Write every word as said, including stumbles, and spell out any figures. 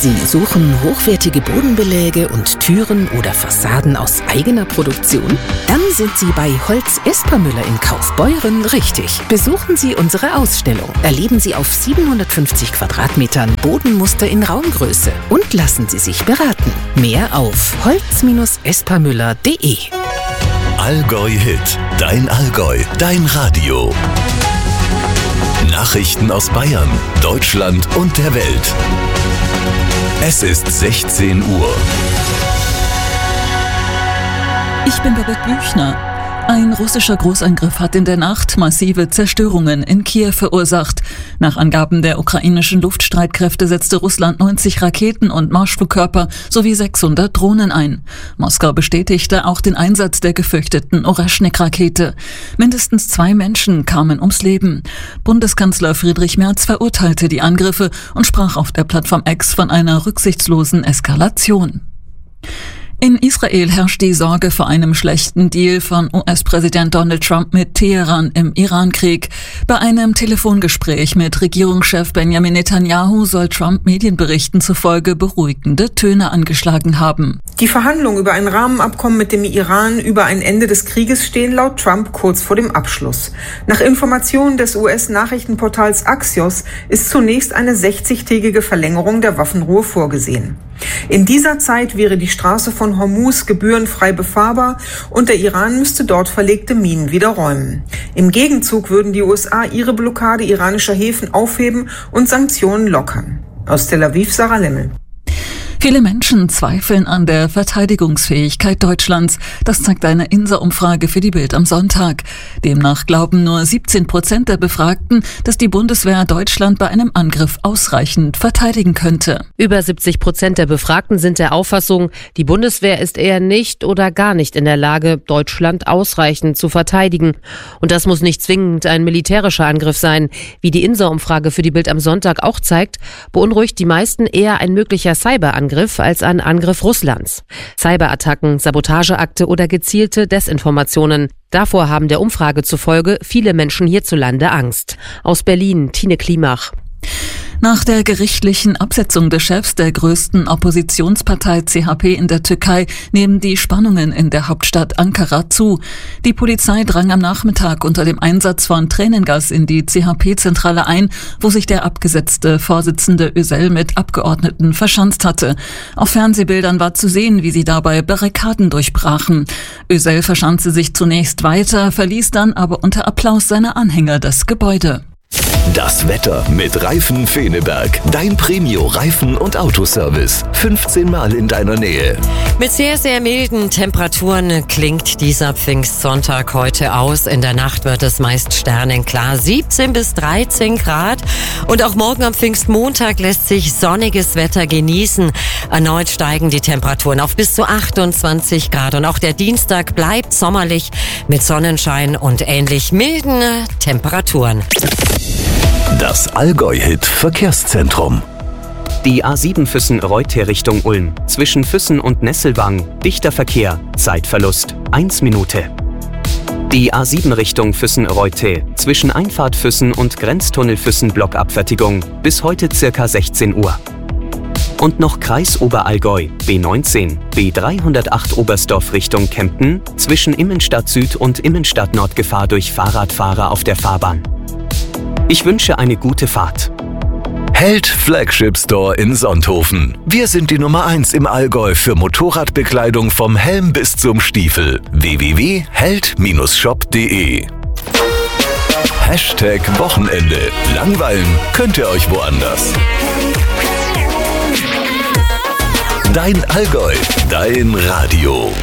Sie suchen hochwertige Bodenbeläge und Türen oder Fassaden aus eigener Produktion? Dann sind Sie bei Holz Espermüller in Kaufbeuren richtig. Besuchen Sie unsere Ausstellung. Erleben Sie auf siebenhundertfünfzig Quadratmetern Bodenmuster in Raumgröße und lassen Sie sich beraten. Mehr auf holz espermüller punkt de. Allgäu Hit, dein Allgäu, dein Radio. Nachrichten aus Bayern, Deutschland und der Welt. Es ist sechzehn Uhr. Ich bin Babette Büchner. Ein russischer Großangriff hat in der Nacht massive Zerstörungen in Kiew verursacht. Nach Angaben der ukrainischen Luftstreitkräfte setzte Russland neunzig Raketen und Marschflugkörper sowie sechshundert Drohnen ein. Moskau bestätigte auch den Einsatz der gefürchteten Oreschnik-Rakete. Mindestens zwei Menschen kamen ums Leben. Bundeskanzler Friedrich Merz verurteilte die Angriffe und sprach auf der Plattform X von einer rücksichtslosen Eskalation. In Israel herrscht die Sorge vor einem schlechten Deal von U S-Präsident Donald Trump mit Teheran im Iran-Krieg. Bei einem Telefongespräch mit Regierungschef Benjamin Netanyahu soll Trump Medienberichten zufolge beruhigende Töne angeschlagen haben. Die Verhandlungen über ein Rahmenabkommen mit dem Iran über ein Ende des Krieges stehen laut Trump kurz vor dem Abschluss. Nach Informationen des U S-Nachrichtenportals Axios ist zunächst eine sechzigtägige Verlängerung der Waffenruhe vorgesehen. In dieser Zeit wäre die Straße von Hormuz gebührenfrei befahrbar und der Iran müsste dort verlegte Minen wieder räumen. Im Gegenzug würden die U S A ihre Blockade iranischer Häfen aufheben und Sanktionen lockern. Aus Tel Aviv, Sarah Lemmel. Viele Menschen zweifeln an der Verteidigungsfähigkeit Deutschlands. Das zeigt eine I N S A-Umfrage für die Bild am Sonntag. Demnach glauben nur siebzehn Prozent der Befragten, dass die Bundeswehr Deutschland bei einem Angriff ausreichend verteidigen könnte. Über siebzig Prozent der Befragten sind der Auffassung, die Bundeswehr ist eher nicht oder gar nicht in der Lage, Deutschland ausreichend zu verteidigen. Und das muss nicht zwingend ein militärischer Angriff sein. Wie die I N S A-Umfrage für die Bild am Sonntag auch zeigt, beunruhigt die meisten eher ein möglicher Cyberangriff als ein Angriff Russlands. Cyberattacken, Sabotageakte oder gezielte Desinformationen. Davor haben der Umfrage zufolge viele Menschen hierzulande Angst. Aus Berlin, Tine Klimach. Nach der gerichtlichen Absetzung des Chefs der größten Oppositionspartei C H P in der Türkei nehmen die Spannungen in der Hauptstadt Ankara zu. Die Polizei drang am Nachmittag unter dem Einsatz von Tränengas in die C H P-Zentrale ein, wo sich der abgesetzte Vorsitzende Özel mit Abgeordneten verschanzt hatte. Auf Fernsehbildern war zu sehen, wie sie dabei Barrikaden durchbrachen. Özel verschanzte sich zunächst weiter, verließ dann aber unter Applaus seiner Anhänger das Gebäude. Das Wetter mit Reifen Feneberg. Dein Premio-Reifen- und Autoservice. fünfzehn Mal in deiner Nähe. Mit sehr, sehr milden Temperaturen klingt dieser Pfingstsonntag heute aus. In der Nacht wird es meist sternenklar. siebzehn bis dreizehn Grad. Und auch morgen am Pfingstmontag lässt sich sonniges Wetter genießen. Erneut steigen die Temperaturen auf bis zu achtundzwanzig Grad. Und auch der Dienstag bleibt sommerlich mit Sonnenschein und ähnlich milden Temperaturen. Das Allgäu-Hit Verkehrszentrum. Die A sieben Füssen-Reute Richtung Ulm. Zwischen Füssen und Nesselwang. Dichter Verkehr. Zeitverlust. eins Minute. Die A sieben Richtung Füssen-Reute. Zwischen Einfahrt Füssen und Grenztunnel Füssen Blockabfertigung. Bis heute circa sechzehn Uhr. Und noch Kreis Oberallgäu. B neunzehn. B dreihundertacht Oberstdorf Richtung Kempten. Zwischen Immenstadt Süd und Immenstadt Nord Gefahr durch Fahrradfahrer auf der Fahrbahn. Ich wünsche eine gute Fahrt. Held Flagship Store in Sonthofen. Wir sind die Nummer eins im Allgäu für Motorradbekleidung vom Helm bis zum Stiefel. w w w punkt held shop punkt de. Hashtag Wochenende. Langweilen könnt ihr euch woanders. Dein Allgäu, dein Radio.